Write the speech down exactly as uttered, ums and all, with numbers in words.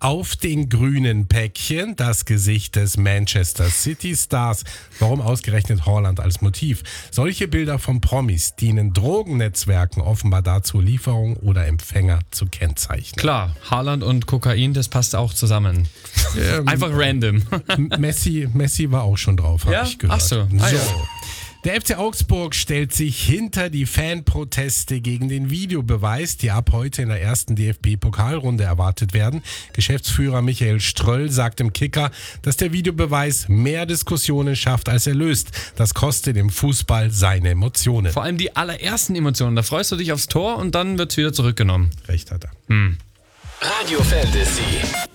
auf den grünen Päckchen das Gesicht des Manchester City Stars. Warum ausgerechnet Haaland als Motiv? Solche Bilder von Promis dienen Drogennetzwerken offenbar dazu, Lieferung oder Empfänger zu kennzeichnen. Klar, Haaland und Kokain, das passt auch zusammen. Ähm, Einfach random. Messi, Messi war auch schon drauf, habe Ja? ich gehört. Ach so. so. Ah, ja. Der F C Augsburg stellt sich hinter die Fanproteste gegen den Videobeweis, die ab heute in der ersten D F B-Pokalrunde erwartet werden. Geschäftsführer Michael Ströll sagt im Kicker, dass der Videobeweis mehr Diskussionen schafft, als er löst. Das kostet im Fußball seine Emotionen. Vor allem die allerersten Emotionen. Da freust du dich aufs Tor und dann wird's wieder zurückgenommen. Recht hat er. Hm. Radio Fantasy.